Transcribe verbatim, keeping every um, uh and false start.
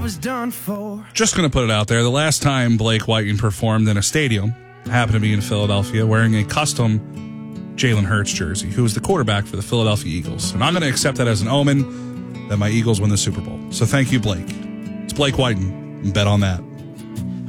was done for. Just going to put it out there. The last time Blake Whiting performed in a stadium happened to be in Philadelphia wearing a custom Jalen Hurts jersey, who was the quarterback for the Philadelphia Eagles. And I'm going to accept that as an omen that my Eagles win the Super Bowl. So thank you, Blake. It's Blake Whiting. Bet on that.